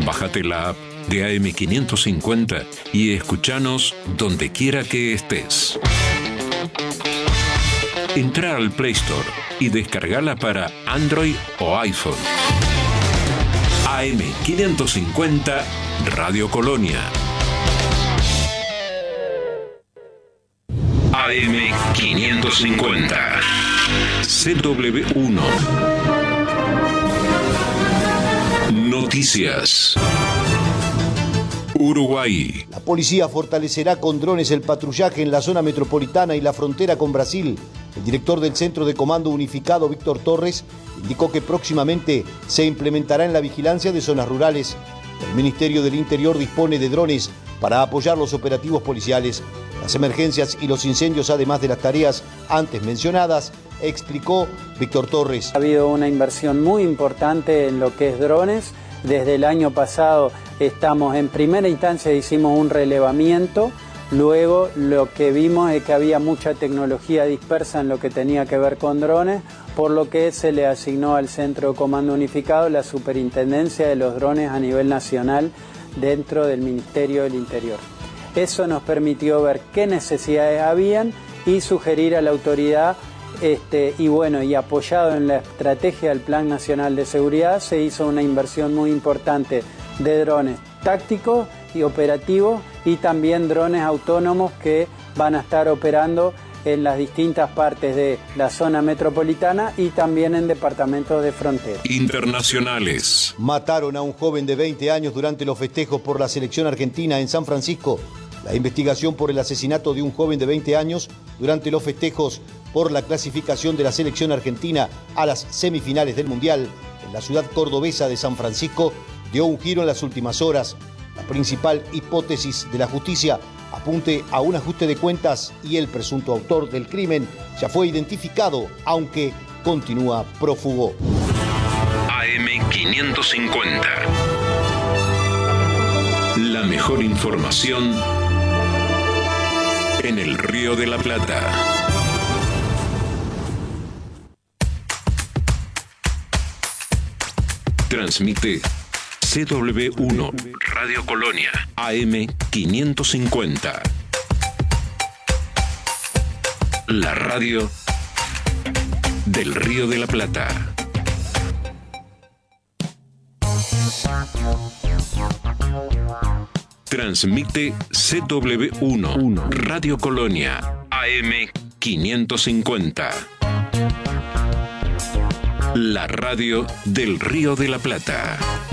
Bájate la app de AM550 y escuchanos donde quiera que estés. Entra al Play Store y descargala para Android o iPhone. AM550 Radio Colonia. AM550 CW1 Noticias. Uruguay. La policía fortalecerá con drones el patrullaje en la zona metropolitana y la frontera con Brasil. El director del Centro de Comando Unificado, Víctor Torres, indicó que próximamente se implementará en la vigilancia de zonas rurales. El Ministerio del Interior dispone de drones para apoyar los operativos policiales, las emergencias y los incendios, además de las tareas antes mencionadas, explicó Víctor Torres. Ha habido una inversión muy importante en lo que es drones. Desde el año pasado en primera instancia hicimos un relevamiento, luego lo que vimos es que había mucha tecnología dispersa en lo que tenía que ver con drones, por lo que se le asignó al Centro de Comando Unificado la superintendencia de los drones a nivel nacional dentro del Ministerio del Interior. Eso nos permitió ver qué necesidades habían y sugerir a la autoridad y apoyado en la estrategia del Plan Nacional de Seguridad se hizo una inversión muy importante de drones tácticos y operativos y también drones autónomos que van a estar operando en las distintas partes de la zona metropolitana y también en departamentos de frontera. Internacionales. Mataron a un joven de 20 años durante los festejos por la selección argentina en San Francisco. La investigación por el asesinato de un joven de 20 años durante los festejos por la clasificación de la selección argentina a las semifinales del Mundial en la ciudad cordobesa de San Francisco dio un giro en las últimas horas. La principal hipótesis de la justicia apunte a un ajuste de cuentas y el presunto autor del crimen ya fue identificado, aunque continúa prófugo. AM550. La mejor información en el Río de la Plata. Transmite CW1 Radio Colonia AM550. La radio del Río de la Plata. Transmite CW1 Radio Colonia AM550. La radio del Río de la Plata.